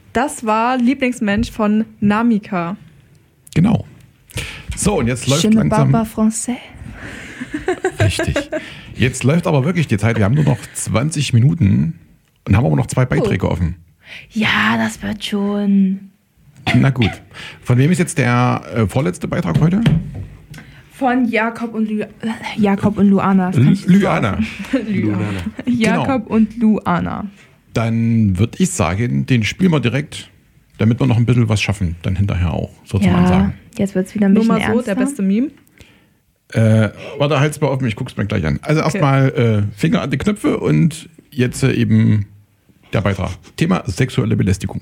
Das war Lieblingsmensch von Namika. Genau. So, und jetzt läuft Je ne langsam... parle pas français. Richtig. Jetzt läuft aber wirklich die Zeit. Wir haben nur noch 20 Minuten und haben aber noch 2 Beiträge offen. Ja, das wird schon. Na gut. Von wem ist jetzt der vorletzte Beitrag heute? Von Jakob und Luana. Das kann ich Luana. Jakob und Luana. Dann würde ich sagen, den spielen wir direkt, damit wir noch ein bisschen was schaffen, dann hinterher auch, sozusagen sagen. Jetzt wird es wieder ein bisschen Nur mal so, ernster. der beste Meme. Warte, halt's mal offen, ich guck's mir gleich an. Also erstmal Finger an die Knöpfe und jetzt eben der Beitrag. Thema sexuelle Belästigung.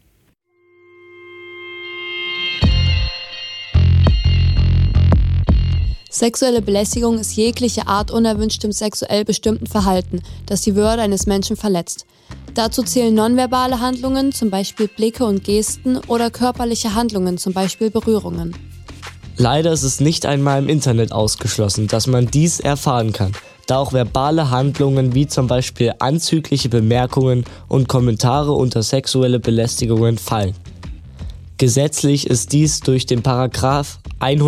Sexuelle Belästigung ist jegliche Art unerwünschtem sexuell bestimmten Verhalten, das die Würde eines Menschen verletzt. Dazu zählen nonverbale Handlungen, zum Beispiel Blicke und Gesten, oder körperliche Handlungen, zum Beispiel Berührungen. Leider ist es nicht einmal im Internet ausgeschlossen, dass man dies erfahren kann, da auch verbale Handlungen wie zum Beispiel anzügliche Bemerkungen und Kommentare unter sexuelle Belästigungen fallen. Gesetzlich ist dies durch den Paragraph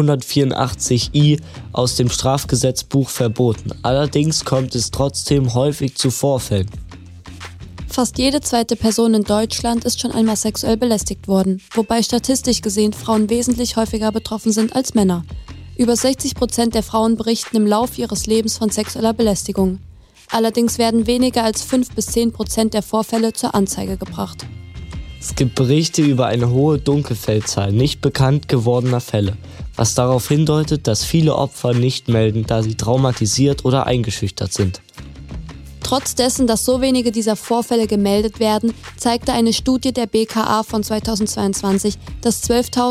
184i aus dem Strafgesetzbuch verboten. Allerdings kommt es trotzdem häufig zu Vorfällen. Fast jede zweite Person in Deutschland ist schon einmal sexuell belästigt worden, wobei statistisch gesehen Frauen wesentlich häufiger betroffen sind als Männer. Über 60% der Frauen berichten im Laufe ihres Lebens von sexueller Belästigung. Allerdings werden weniger als 5-10% der Vorfälle zur Anzeige gebracht. Es gibt Berichte über eine hohe Dunkelfeldzahl nicht bekannt gewordener Fälle, was darauf hindeutet, dass viele Opfer nicht melden, da sie traumatisiert oder eingeschüchtert sind. Trotz dessen, dass so wenige dieser Vorfälle gemeldet werden, zeigte eine Studie der BKA von 2022, dass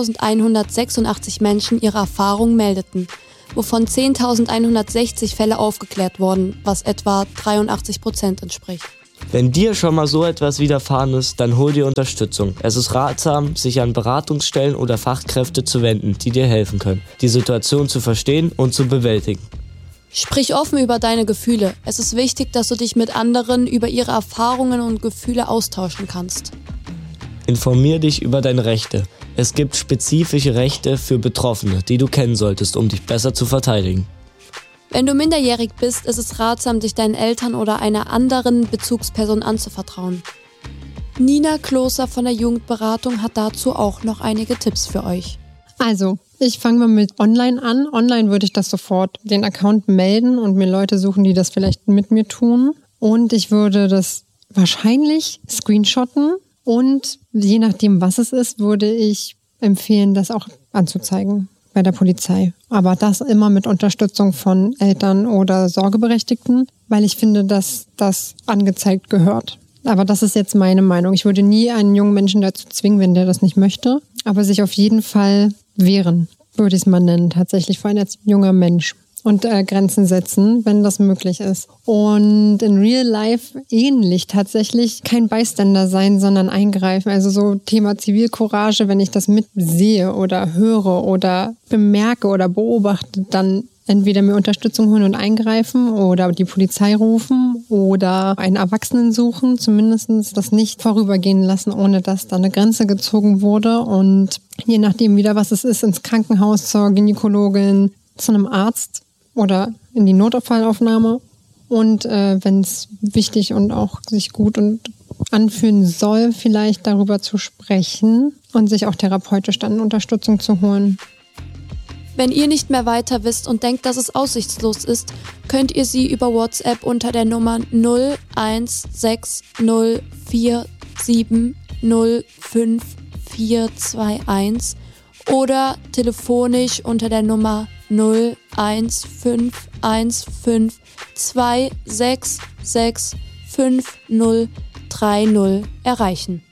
12.186 Menschen ihre Erfahrungen meldeten, wovon 10.160 Fälle aufgeklärt wurden, was etwa 83% entspricht. Wenn dir schon mal so etwas widerfahren ist, dann hol dir Unterstützung. Es ist ratsam, sich an Beratungsstellen oder Fachkräfte zu wenden, die dir helfen können, die Situation zu verstehen und zu bewältigen. Sprich offen über deine Gefühle. Es ist wichtig, dass du dich mit anderen über ihre Erfahrungen und Gefühle austauschen kannst. Informier dich über deine Rechte. Es gibt spezifische Rechte für Betroffene, die du kennen solltest, um dich besser zu verteidigen. Wenn du minderjährig bist, ist es ratsam, dich deinen Eltern oder einer anderen Bezugsperson anzuvertrauen. Nina Kloster von der Jugendberatung hat dazu auch noch einige Tipps für euch. Also, ich fange mal mit Online an. Online würde ich das sofort den Account melden und mir Leute suchen, die das vielleicht mit mir tun. Und ich würde das wahrscheinlich screenshotten und je nachdem, was es ist, würde ich empfehlen, das auch anzuzeigen bei der Polizei. Aber das immer mit Unterstützung von Eltern oder Sorgeberechtigten, weil ich finde, dass das angezeigt gehört. Aber das ist jetzt meine Meinung. Ich würde nie einen jungen Menschen dazu zwingen, wenn der das nicht möchte. Aber sich auf jeden Fall wehren, würde ich es mal nennen, tatsächlich vor allem als junger Mensch. Und Grenzen setzen, wenn das möglich ist. Und in Real Life ähnlich tatsächlich kein Bystander sein, sondern eingreifen. Also so Thema Zivilcourage, wenn ich das mitsehe oder höre oder bemerke oder beobachte, dann entweder mir Unterstützung holen und eingreifen oder die Polizei rufen oder einen Erwachsenen suchen, zumindest das nicht vorübergehen lassen, ohne dass da eine Grenze gezogen wurde. Und je nachdem wieder, was es ist, ins Krankenhaus, zur Gynäkologin, zu einem Arzt oder in die Notfallaufnahme. Und wenn es wichtig und auch sich gut und anfühlen soll, vielleicht darüber zu sprechen und sich auch therapeutisch dann Unterstützung zu holen. Wenn ihr nicht mehr weiter wisst und denkt, dass es aussichtslos ist, könnt ihr sie über WhatsApp unter der Nummer 016047055421 oder telefonisch unter der Nummer 0151526665030 erreichen.